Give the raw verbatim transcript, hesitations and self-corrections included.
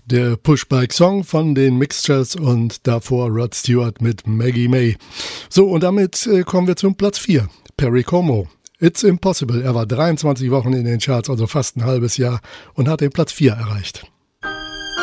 der Pushbike-Song von den Mixtures und davor Rod Stewart mit Maggie May. So, und damit äh, kommen wir zum Platz vier. Perry Como. It's Impossible. Er war dreiundzwanzig Wochen in den Charts, also fast ein halbes Jahr, und hat den Platz vier erreicht.